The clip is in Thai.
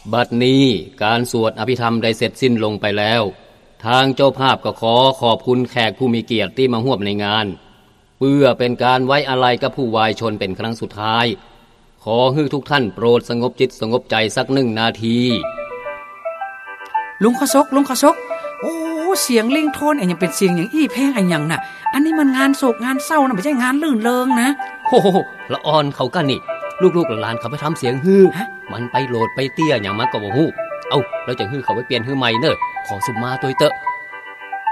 บัดนี้การสวดอภิธรรมได้เสร็จสิ้นลงไปแล้วทางเจ้าภาพก็ขอขอบคุณแขกผู้มีเกียรติที่มาร่วมในงานเพื่อเป็นการไว้อาลัยกับผู้วายชนเป็นครั้งสุดท้ายขอให้ทุกท่านโปรดสงบจิตสงบใจสัก1 นาทีลุงขซกโอ้เสียงลิงโทนยังเป็นเสียงอย่างอี้แพงอย่างน่ะอันนี้มันงานโศกงานเศร้านะไม่ใช่งานลื่นเริงนะโอ้โหละอ่อนเขากันนี่ลูกๆหลานเขาไปทำเสียงฮือมันไปโหลดไปเตี้ยอย่างมันก็บ่ฮู้เอาแล้วจะฮือเขาไปเปลี่ยนฮือใหม่เนอะขอสุมมาตัวเตอะ